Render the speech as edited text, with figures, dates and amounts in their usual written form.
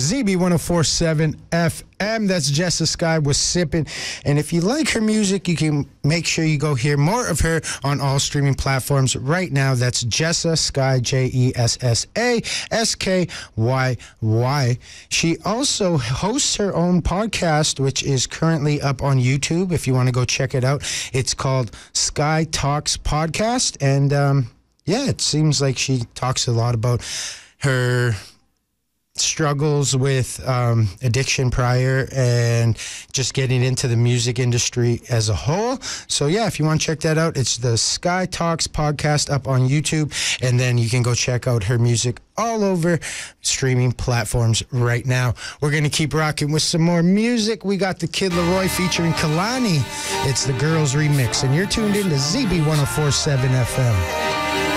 ZB1047 FM. That's Jessa Sky with Sippin'. And if you like her music, you can make sure you go hear more of her on all streaming platforms right now. That's Jessa Sky, JESSASKYY. She also hosts her own podcast, which is currently up on YouTube. If you want to go check it out, it's called Sky Talks Podcast. And it seems like she talks a lot about her struggles with addiction prior and just getting into the music industry as a whole. So if you want to check that out, it's the Sky Talks podcast up on YouTube, and then you can go check out her music all over streaming platforms right now. We're going to keep rocking with some more music. We got the Kid Laroi featuring Kalani. It's the Girls Remix, and you're tuned in to ZB1047 FM.